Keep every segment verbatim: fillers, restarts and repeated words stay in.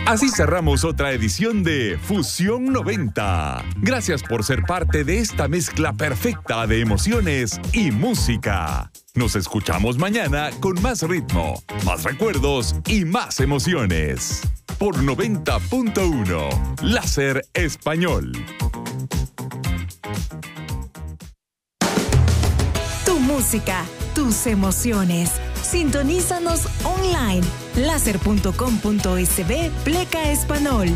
Así cerramos otra edición de Fusión noventa. Gracias por ser parte de esta mezcla perfecta de emociones y música. Nos escuchamos mañana con más ritmo, más recuerdos y más emociones. Por noventa punto uno, Láser Español. Tu música, tus emociones. Sintonízanos online. láser punto com punto es be pleca español.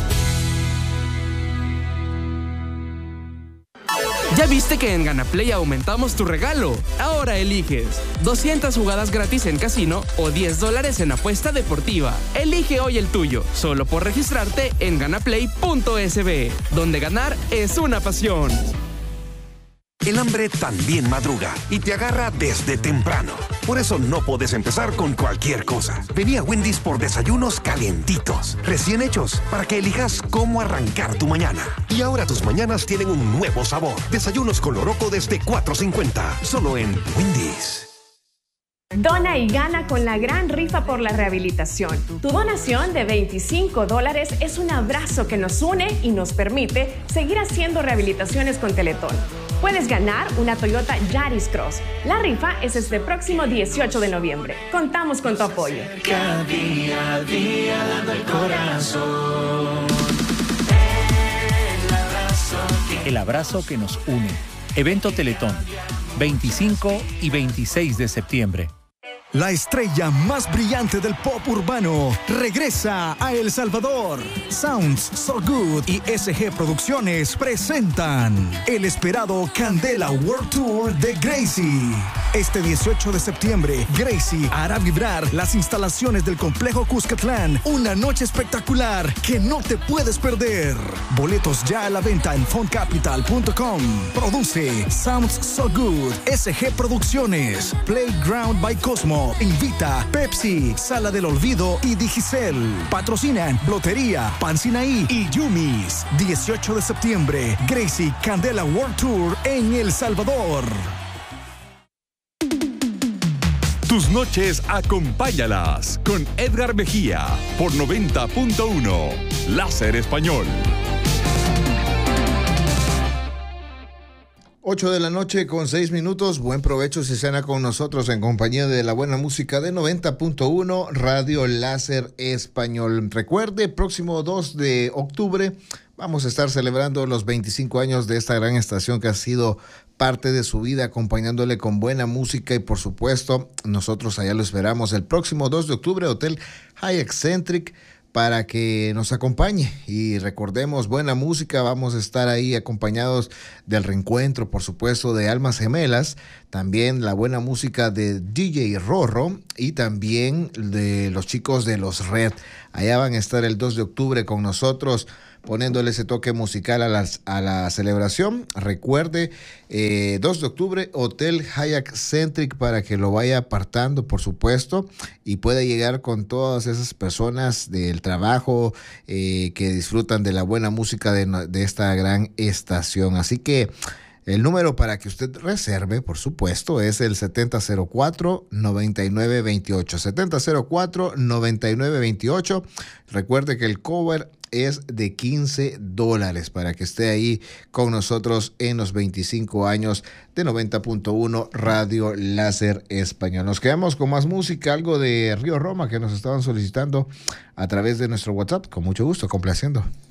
¿Ya viste que en GanaPlay aumentamos tu regalo? Ahora eliges doscientas jugadas gratis en casino o diez dólares en apuesta deportiva. Elige hoy el tuyo, solo por registrarte en ganaplay punto es be, donde ganar es una pasión. El hambre también madruga y te agarra desde temprano. Por eso no puedes empezar con cualquier cosa. Vení a Wendy's por desayunos calientitos, recién hechos, para que elijas cómo arrancar tu mañana. Y ahora tus mañanas tienen un nuevo sabor. Desayunos con loroco desde cuatro cincuenta, solo en Wendy's. Dona y gana con la gran rifa por la rehabilitación. Tu donación de veinticinco dólares es un abrazo que nos une y nos permite seguir haciendo rehabilitaciones con Teletón. Puedes ganar una Toyota Yaris Cross. La rifa es este próximo dieciocho de noviembre. Contamos con tu apoyo. Cada día a día dando el corazón. El abrazo que... El abrazo que nos une. Evento Teletón, veinticinco y veintiséis de septiembre. La estrella más brillante del pop urbano regresa a El Salvador. Sounds So Good y S G Producciones presentan el esperado Candela World Tour de Gracie. Este dieciocho de septiembre, Gracie hará vibrar las instalaciones del complejo Cuscatlán. Una noche espectacular que no te puedes perder. Boletos ya a la venta en font capital punto com. Produce Sounds So Good, S G Producciones, Playground by Cosmo. Invita Pepsi, Sala del Olvido y Digicel. Patrocinan Lotería, Pansinaí y Yumis. dieciocho de septiembre, Gracie Candela World Tour en El Salvador. Tus noches acompáñalas con Edgar Mejía por noventa punto uno, Láser Español. ocho de la noche con seis minutos. Buen provecho si cena con nosotros en compañía de la buena música de noventa punto uno Radio Láser Español. Recuerde, próximo dos de octubre vamos a estar celebrando los veinticinco años de esta gran estación que ha sido parte de su vida, acompañándole con buena música y por supuesto nosotros allá lo esperamos el próximo dos de octubre, Hotel Hyatt Centric, para que nos acompañe y recordemos buena música. Vamos a estar ahí acompañados del reencuentro, por supuesto, de Almas Gemelas, también la buena música de D J Rorro y también de los chicos de Los Red. Allá van a estar el dos de octubre con nosotros, poniéndole ese toque musical a, las, a la celebración. Recuerde, eh, dos de octubre, Hotel Hyatt Centric, para que lo vaya apartando, por supuesto, y pueda llegar con todas esas personas del trabajo eh, que disfrutan de la buena música de, de esta gran estación. Así que el número para que usted reserve, por supuesto, es el setenta cero cuatro, noventa y nueve veintiocho. setenta cero cuatro, noventa y nueve veintiocho. Recuerde que el cover es de quince dólares para que esté ahí con nosotros en los veinticinco años de noventa punto uno Radio Láser Español. Nos quedamos con más música, algo de Río Roma que nos estaban solicitando a través de nuestro WhatsApp. Con mucho gusto, complaciendo.